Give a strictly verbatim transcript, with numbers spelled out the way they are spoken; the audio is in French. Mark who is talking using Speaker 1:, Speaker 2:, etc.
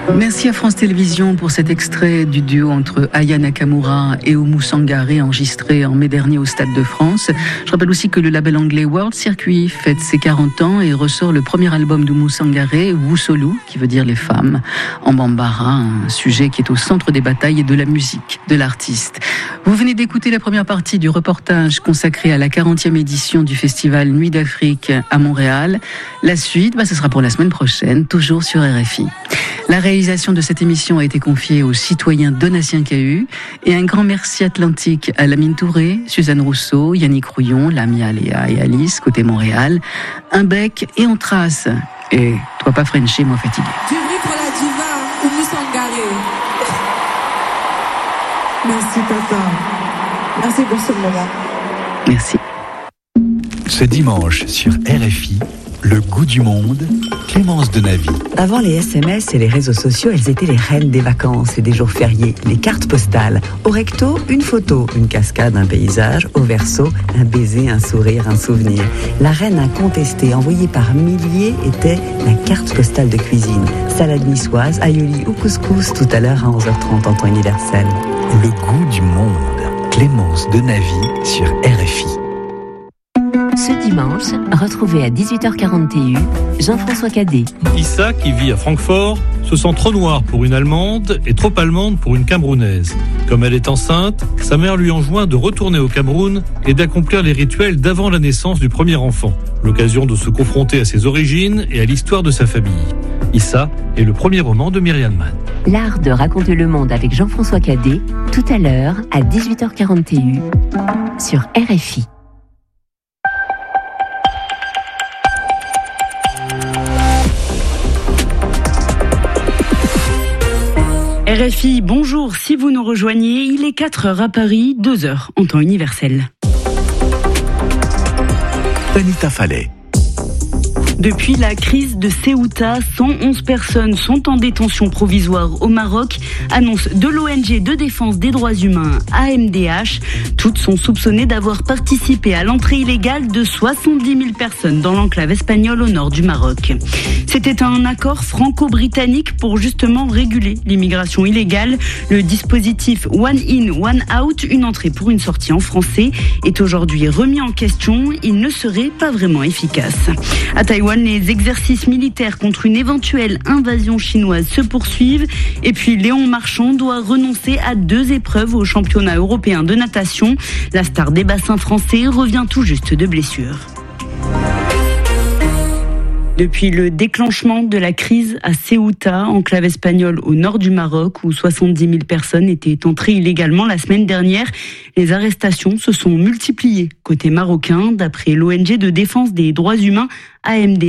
Speaker 1: Merci à France Télévisions pour cet extrait du duo entre Aya Nakamura et Oumou Sangaré enregistré en mai dernier au Stade de France. Je rappelle aussi que le label anglais World Circuit fête ses quarante ans et ressort le premier album d'Oumou Sangaré, Wusolu, qui veut dire les femmes, en bambara, un sujet qui est au centre des batailles et de la musique de l'artiste. Vous venez d'écouter la première partie du reportage consacré à la quarantième édition du festival Nuit d'Afrique à Montréal. La suite, bah, ce sera pour la semaine prochaine, toujours sur R F I. La réalisation de cette émission a été confiée au citoyen Donatien Cahu et un grand merci atlantique à Lamine Touré, Suzanne Rousseau, Yannick Rouillon, Lamia, Léa et Alice, côté Montréal. Un bec et on trace. Et toi pas Frenchie, moi fatigué.
Speaker 2: Du bruit pour la diva, Oumou Sangaré. Merci Tata. Merci pour ce moment.
Speaker 1: Merci.
Speaker 3: Ce dimanche sur R F I, le goût du monde, Clémence Denavy.
Speaker 4: Avant les S M S et les réseaux sociaux, elles étaient les reines des vacances et des jours fériés, les cartes postales. Au recto, une photo, une cascade, un paysage. Au verso, un baiser, un sourire, un souvenir. La reine incontestée, envoyée par milliers, était la carte postale de cuisine. Salade niçoise, aïoli ou couscous, tout à l'heure à onze heures trente en temps universel.
Speaker 3: Le goût du monde, Clémence Denavy sur R F I.
Speaker 5: Ce dimanche, retrouvez à dix-huit heures quarante Jean-François Cadet.
Speaker 6: Issa, qui vit à Francfort, se sent trop noire pour une Allemande et trop allemande pour une Camerounaise. Comme elle est enceinte, sa mère lui enjoint de retourner au Cameroun et d'accomplir les rituels d'avant la naissance du premier enfant. L'occasion de se confronter à ses origines et à l'histoire de sa famille. Issa est le premier roman de Myriam Mann.
Speaker 5: L'art de raconter le monde avec Jean-François Cadet, tout à l'heure à dix-huit heures quarante sur R F I.
Speaker 7: R F I, bonjour, si vous nous rejoignez, il est quatre heures à Paris, deux heures en temps universel.
Speaker 3: Anita Fallet.
Speaker 7: Depuis la crise de Ceuta, cent onze personnes sont en détention provisoire au Maroc, annonce de l'O N G de défense des droits humains A M D H. Toutes sont soupçonnées d'avoir participé à l'entrée illégale de soixante-dix mille personnes dans l'enclave espagnole au nord du Maroc. C'était un accord franco-britannique pour justement réguler l'immigration illégale. Le dispositif One In, One Out, une entrée pour une sortie en français, est aujourd'hui remis en question. Il ne serait pas vraiment efficace. À Taïwan, les exercices militaires contre une éventuelle invasion chinoise se poursuivent. Et puis Léon Marchand doit renoncer à deux épreuves au championnat européen de natation. La star des bassins français revient tout juste de blessure. Depuis le déclenchement de la crise à Ceuta, enclave espagnole au nord du Maroc, où soixante-dix mille personnes étaient entrées illégalement la semaine dernière, les arrestations se sont multipliées côté marocain, d'après l'O N G de défense des droits humains A M D.